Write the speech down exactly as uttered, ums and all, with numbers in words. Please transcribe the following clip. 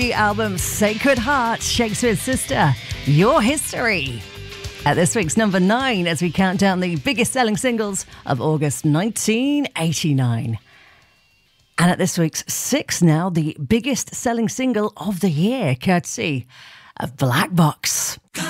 The album Sacred Heart, Shakespeare's Sister, Your History. At this week's number nine, as we count down the biggest selling singles of August nineteen eighty-nine. And at this week's six now, the biggest selling single of the year, courtesy of Black Box.